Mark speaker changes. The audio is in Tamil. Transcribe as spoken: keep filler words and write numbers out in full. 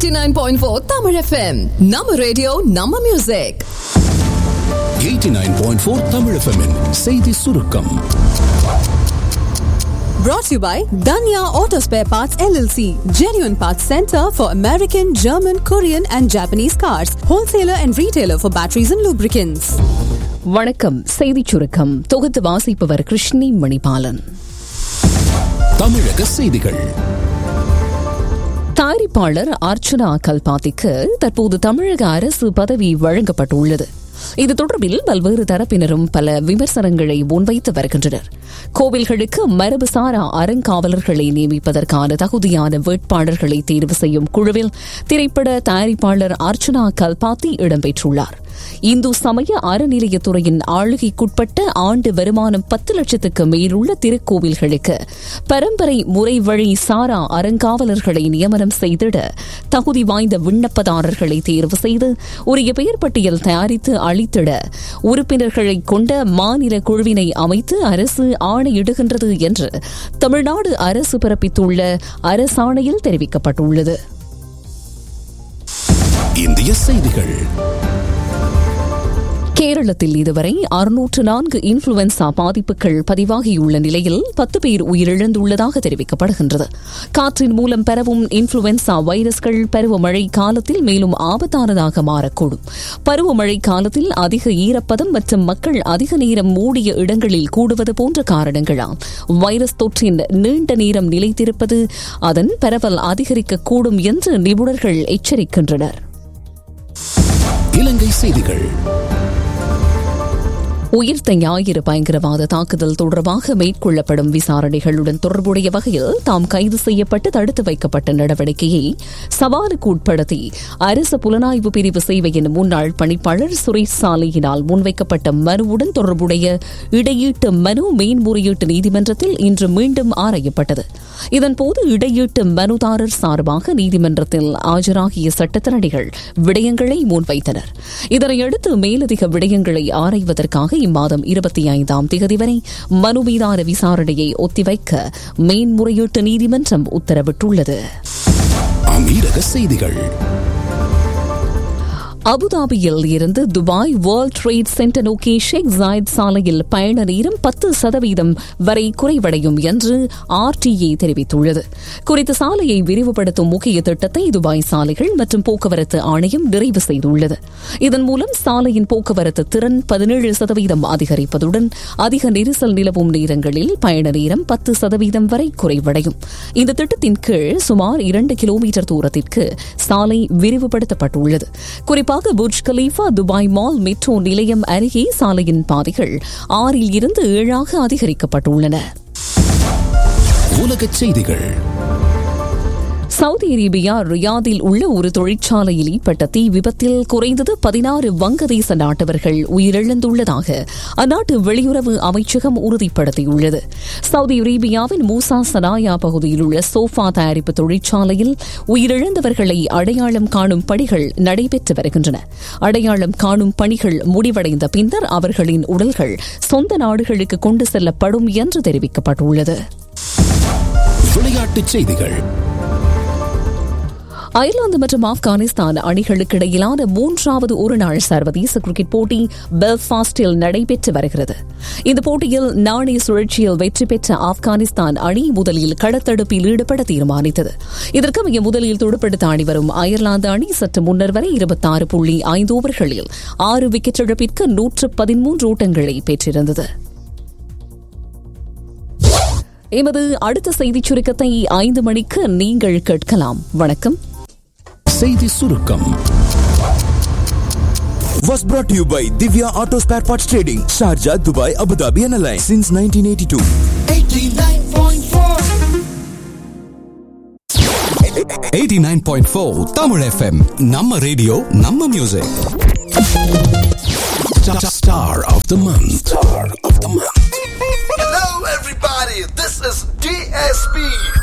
Speaker 1: eighty-nine point four Tamil F M. Nama radio, Nama music.
Speaker 2: eighty-nine point four Tamil F M -இன் செய்தி சுருக்கம்.
Speaker 1: Brought to you by Danya Auto Spare Parts L L C, genuine parts center for American, German, Korean and Japanese cars, wholesaler and retailer for batteries and lubricants.
Speaker 3: வணக்கம். செய்திச் சுருக்கம் தொகுத்து வாசிப்பவர் கிருஷ்ணி மணிபாலன்.
Speaker 2: தமிழக செய்திகள்.
Speaker 3: தயாரிப்பாளர் அர்ச்சனா கல்பாத்திக்கு தற்போது தமிழக அரசு பதவி வழங்கப்பட்டுள்ளது. இது தொடர்பில் பல்வேறு தரப்பினரும் பல விமர்சனங்களை முன்வைத்து வருகின்றனர். கோவில்களுக்கு மரபுசாரா அறங்காவலர்களை நியமிப்பதற்கான தகுதியான வேட்பாளர்களை தேர்வு செய்யும் குழுவில் திரைப்பட தயாரிப்பாளர் அர்ச்சனா கல்பாத்தி இடம்பெற்றுள்ளார். இந்து சமய அறநிலையத்துறையின் ஆளுகைக்குட்பட்ட ஆண்டு வருமானம் பத்து லட்சத்துக்கு மேலுள்ள திருக்கோவில்களுக்கு பரம்பரை முறை வழி சாரா அறங்காவலர்களை நியமனம் செய்திட தகுதி வாய்ந்த விண்ணப்பதாரர்களை தேர்வு செய்து உரிய பெயர் பட்டியல் தயாரித்து அளித்திட உறுப்பினர்களை கொண்ட மாநில குழுவினை அமைத்து அரசு ஆணையிடுகின்றது என்று தமிழ்நாடு அரசு பிறப்பித்துள்ள அரசாணையில் தெரிவிக்கப்பட்டுள்ளது.
Speaker 2: இந்திய செய்திகள்.
Speaker 3: கேரளத்தில் இதுவரை அறுநூற்று நான்கு இன்ஃபுளுவன்சா பாதிப்புகள் பதிவாகியுள்ள நிலையில் பத்து பேர் உயிரிழந்துள்ளதாக தெரிவிக்கப்படுகின்றது. காற்றின் மூலம் பரவும் இன்ஃபுளுவன்சா வைரஸ்கள் பருவமழை காலத்தில் மேலும் ஆபத்தானதாக மாறக்கூடும். பருவமழை காலத்தில் அதிக ஈரப்பதம் மற்றும் மக்கள் அதிக நேரம் மூடிய இடங்களில் கூடுவது போன்ற காரணங்களால் வைரஸ் தொற்றின் நீண்ட நேரம் நிலைத்திருப்பது அதன் பரவல் அதிகரிக்கக்கூடும் என்று நிபுணர்கள் எச்சரிக்கின்றனர்.
Speaker 2: இலங்கை செய்திகள்.
Speaker 3: உயிர்த்த ஞாயிறு பயங்கரவாத தாக்குதல் தொடர்பாக மேற்கொள்ளப்படும் விசாரணைகளுடன் தொடர்புடைய வகையில் தாம் கைது செய்யப்பட்டு தடுத்து வைக்கப்பட்ட நடவடிக்கையை சவாலுக்கு உட்படுத்தி அரசு புலனாய்வு பிரிவு சேவையின் முன்னாள் பணிப்பாளர் சுரேஷ் சாலையினால் முன்வைக்கப்பட்ட மனுவுடன் தொடர்புடைய இடையீட்டு மனு மேன்முறையீட்டு நீதிமன்றத்தில் இன்று மீண்டும் ஆராயப்பட்டது. இதன்போது இடையீட்டு மனுதாரர் சார்பாக நீதிமன்றத்தில் ஆஜராகிய சட்டத்தரணிகள் விடயங்களை முன்வைத்தனர். இதனையடுத்து மேலதிக விடயங்களை ஆராய்வதற்காக இம்மாதம் இருபத்தி ஐந்தாம் தேதி வரை மனு மீதான விசாரணையை ஒத்திவைக்க மேன்முறையீட்டு நீதிமன்றம் உத்தரவிட்டுள்ளது.
Speaker 2: அமீரக செய்திகள்.
Speaker 3: அபுதாபியில் இருந்து துபாய் வேர்ல்ட் ட்ரேட் சென்டர் நோக்கி ஷேக் ஜாயத் சாலையில் பயண நேரம் பத்து சதவீதம் வரை குறைவடையும் என்று ஆர்டிஏ தெரிவித்துள்ளது. குறித்த சாலையை விரிவுபடுத்தும் முக்கிய திட்டத்தை துபாய் சாலைகள் மற்றும் போக்குவரத்து ஆணையம் நிறைவு செய்துள்ளது. இதன் மூலம் சாலையின் போக்குவரத்து திறன் பதினேழு சதவீதம் அதிகரிப்பதுடன் அதிக நெரிசல் நிலவும் நேரங்களில் பயண நேரம் பத்து சதவீதம் வரை குறைவடையும். இந்த திட்டத்தின் கீழ் சுமார் இரண்டு கிலோமீட்டர் தூரத்திற்கு சாலை விரிவுபடுத்தப்பட்டுள்ளது. குறிப்பாக புர்ஜ் கலீஃபா துபாய் மால் மெட்ரோ நிலையம் அருகே சாலையின் பாதைகள் ஆறில் இருந்து ஏழாக அதிகரிக்கப்பட்டுள்ளன.
Speaker 2: உலகச் செய்திகள்.
Speaker 3: சவுதி அரேபியா ரியாதில் உள்ள ஒரு தொழிற்சாலையில் ஏற்பட்ட தீ விபத்தில் குறைந்தது பதினாறு வங்கதேச நாட்டவர்கள் உயிரிழந்துள்ளதாக அந்நாட்டு வெளியுறவு அமைச்சகம் உறுதிப்படுத்தியுள்ளது. சவுதி அரேபியாவின் மூசா சனாயா பகுதியில் உள்ள சோஃபா தயாரிப்பு தொழிற்சாலையில் உயிரிழந்தவர்களை அடையாளம் காணும் பணிகள் நடைபெற்று வருகின்றன. அடையாளம் காணும் பணிகள் முடிவடைந்த பின்னர் அவர்களின் உடல்கள் சொந்த நாடுகளுக்கு கொண்டு செல்லப்படும் என்று தெரிவிக்கப்பட்டுள்ளது.
Speaker 2: விளையாட்டுச் செய்திகள்.
Speaker 3: அயர்லாந்து மற்றும் ஆப்கானிஸ்தான் அணிகளுக்கு இடையிலான மூன்றாவது ஒருநாள் சர்வதேச கிரிக்கெட் போட்டி பெல்ஃபாஸ்டில் நடைபெற்று வருகிறது. இந்த போட்டியில் நாணய சுழற்சியில் வெற்றி பெற்ற ஆப்கானிஸ்தான் அணி முதலில் களத்தடுப்பில் ஈடுபட தீர்மானித்தது. இதற்கமைய முதலில் துடுப்படுத்த ஆடி வரும் அயர்லாந்து அணி சற்று முன்னர் வரை இருபத்தி ஆறு புள்ளி ஐந்து ஓவர்களில் ஆறு விக்கெட் இழப்பிற்கு நூற்று பதிமூன்று ஓட்டங்களை பெற்றிருந்தது. எமது அடுத்த செய்திச் சுருக்கத்தை ஐந்து மணிக்கு நீங்கள் கேட்கலாம். வணக்கம்.
Speaker 2: செய்தி சுருக்கம்
Speaker 4: was brought to you by Divya Auto Spare Parts Trading, Sharjah, Dubai, Abu Dhabi and Alliance since nineteen eighty-two.
Speaker 2: eighty-nine point four eighty-nine point four Tamil F M. Namma radio, Namma music. Star of the month. Star of the month.
Speaker 5: Hello everybody, this is D S P.